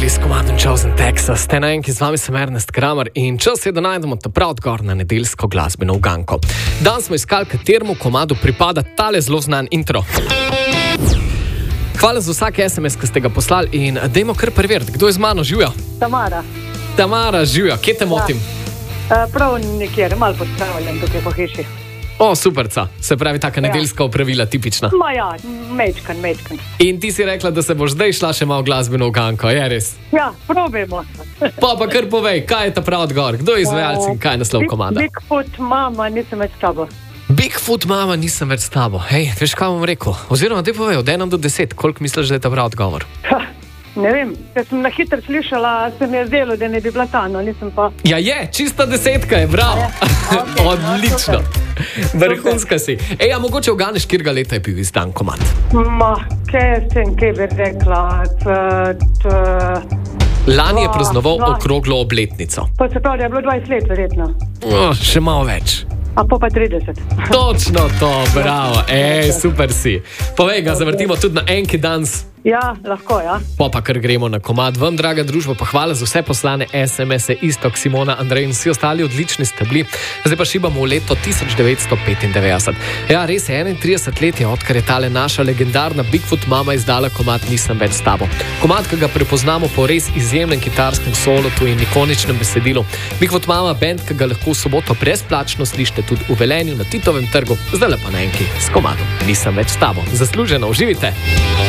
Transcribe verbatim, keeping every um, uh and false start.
s komadom Chosen Texas. Ste na enki, z vami sem Ernest Kramer in čas je, da najdemo ta prav odgovor na nedeljsko glasbeno uganko. Dan smo iskali, kateremu komadu pripada tale zelo znan intro. Hvala za vsak es em es, ki ste ga poslali in dajmo kar preveriti, kdo je z mano, živijo? Tamara. Tamara, živijo, kje te motim? Ja. Prav nekjer, malo postavljam tukaj po hiši. O, superca, se pravi taka nedeljska opravila, tipična. Ma ja, mečkan, mečkan. In ti si rekla, da se boš zdaj šla še malo glasbeno uganko, je res? Ja, probajmo. Pa pa kar povej, kaj je ta prav odgovor, kdo je izvajalec in kaj je naslov komada? Bigfoot mama, nisem več s tabo. Bigfoot mama, nisem več s tabo. Hej, veš, kaj bom rekel? Oziroma, te povej, od ena do deset, koliko misliš, da je ta prav odgovor? Ha, ne vem, ker sem na hitro slišala, se mi je zdelo, da ne bi bila ta, no nisem pa... Ja je, čista desetka je, bravo. Okay, odlično. Vrhunska si. Ej, a mogoče uganeš, kjerga leta je bil izdan komad? Ma, kaj sem, kaj bi rekla, t, t, Lani je dva, praznoval dva. okroglo obletnico. Pa se pravi, da je bilo dvajset let verjetno. Oh, še malo več. A po pa trideset. Točno to, bravo. Ej, super si. Povej ga, zavrtimo tudi na enki dans. Ja, lahko, ja. Pa pa kar gremo na komad. Vam, draga družba, pa hvala za vse poslane es em es-e, Istok, Simona, Andrej in vsi ostali odlični ste bili. Zdaj pa šibamo v leto tisoč devetsto petindevetdeset. Ja, res je, enaintrideset let je, odkar je tale naša legendarna Bigfoot mama izdala komad Nisem več s tabo. Komad, ki ga prepoznamo po res izjemnem kitarskem solotu in ikoničnem besedilu. Bigfoot mama, band, ki ga lahko v soboto brezplačno slišite tudi v Velenju na Titovem trgu, zdaj pa na enki s komadom Nisem več s tabo. Zasluženo, uživite!